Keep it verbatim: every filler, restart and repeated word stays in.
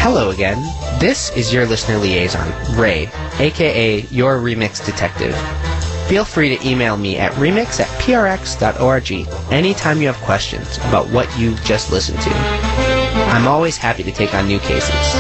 Hello again. This is your listener liaison, Ray, aka your Remix Detective. Feel free to email me at remix at p r x dot org anytime you have questions about what you've just listened to. I'm always happy to take on new cases.